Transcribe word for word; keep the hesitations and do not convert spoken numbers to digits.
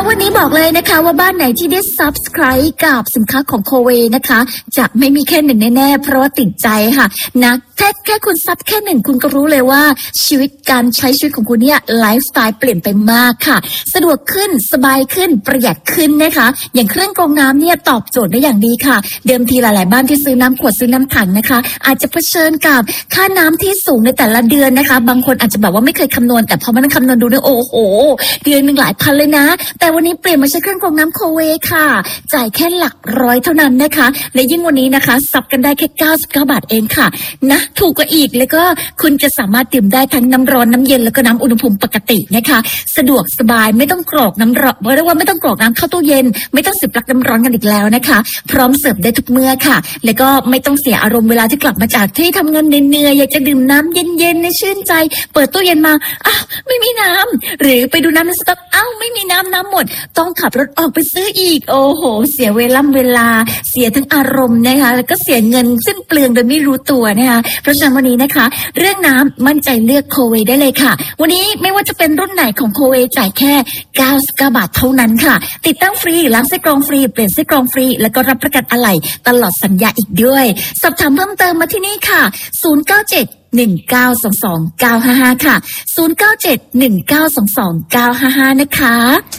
แล้ววันนี้บอกเลยนะคะว่าบ้านไหนที่ได้ Subscribe กับสินค้าของโคเวนะคะจะไม่มีแค่หนึ่งแน่ๆเพราะว่าติดใจค่ะนะแค่แค่คุณซับแค่หนึ่งคุณก็รู้เลยว่าชีวิตการใช้ชีวิตของคุณเนี่ยไลฟ์สไตล์เปลี่ยนไปมากค่ะสะดวกขึ้นสบายขึ้นประหยัดขึ้นนะคะอย่างเครื่องกรองน้ำเนี่ยตอบโจทย์ได้อย่างดีค่ะเดิมทีหลายๆบ้านที่ซื้อน้ำขวดซื้อน้ำถังนะคะอาจจะเผชิญกับค่าน้ำที่สูงในแต่ละเดือนนะคะบางคนอาจจะแบบว่าไม่เคยคำนวณแต่พอมานั่งคำนวณดูเนี่ยโอ้โหเดือนหนึ่งหลายพันเลยนะแต่วันนี้เปลี่ยนมาใช้เครื่องกรองน้ำโคเวค่ะจ่ายแค่หลักร้อยเท่านั้นนะคะและยิ่งวันนี้นะคะซับกันได้แค่เก้าสิบเก้าบาทเองค่ะนะถูกกว่าอีกแล้วก็คุณจะสามารถดื่มได้ทั้งน้ำร้อนน้ำเย็นแล้วก็น้ำอุณหภูมิปกตินะคะสะดวกสบายไม่ต้องกรอกน้ำร้อนเรียกว่าไม่ต้องกรอกน้ำเข้าตู้เย็นไม่ต้องเสียบปลั๊กน้ำร้อนกันอีกแล้วนะคะพร้อมเสิร์ฟได้ทุกเมื่อค่ะแล้วก็ไม่ต้องเสียอารมณ์เวลาที่กลับมาจากที่ทำงานเหนื่อยๆอยากจะดื่มน้ำเย็นๆในชื่นใจเปิดตู้เย็นมาอ้าวไม่มีน้ำหรือไปดูน้ำในสต๊อกอ้าวไม่มีน้ำน้ำหมดต้องขับรถออกไปซื้ออีกโอ้โหเสียเวลาเวลาเสียทั้งอารมณ์นะคะแล้วก็เสียเงินสิ้นเปลืองโดยไม่รู้ตัวนะคะเพราะฉะนั้นวันนี้นะคะเรื่องน้ำมั่นใจเลือกโคเวได้เลยค่ะวันนี้ไม่ว่าจะเป็นรุ่นไหนของโคเวจ่ายแค่เก้าสิบเก้าบาทเท่านั้นค่ะติดตั้งฟรีล้างไส้กรองฟรีเปลี่ยนไส้กรองฟรีแล้วก็รับประกันอะไหล่ตลอดสัญญาอีกด้วยสอบถามเพิ่มเติมมาที่นี่ค่ะศูนย์ เก้า เจ็ด หนึ่ง เก้า สอง สอง เก้า ห้า ห้าค่ะศูนย์ เก้า เจ็ด หนึ่ง เก้า สอง สอง เก้า ห้า ห้านะคะ